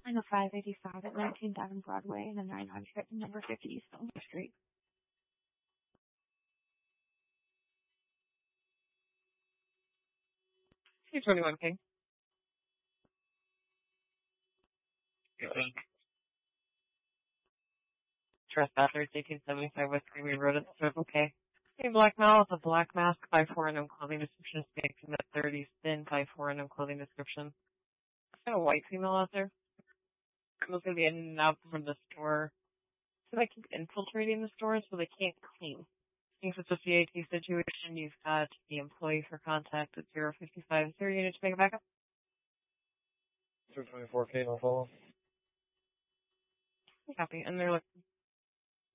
in the 585 at 19th Avenue Broadway and the 900 at number 50 East Elmer Street. C21 King. Trespassers, 1875 West Greenway Road at the Circle K. A black male with a black mask, 5'4" unknown clothing description, spanks in the 30s, thin, 5'4" unknown clothing description. I've got a white female out there. Someone's going to be in and out from the store. So they keep infiltrating the store so they can't clean. If it's a CAT situation, you've got the employee for contact at 055. Is there a unit to make a backup? 224K, no follow. Copy. And they're looking